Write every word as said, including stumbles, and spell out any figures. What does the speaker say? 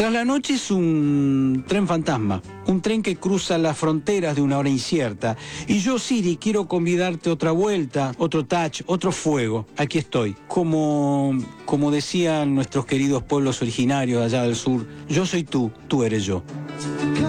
Tras la noche es un tren fantasma, un tren que cruza las fronteras de una hora incierta. Y yo, Siri, quiero convidarte otra vuelta, otro touch, otro fuego. Aquí estoy. Como, como decían nuestros queridos pueblos originarios allá del sur, yo soy tú, tú eres yo.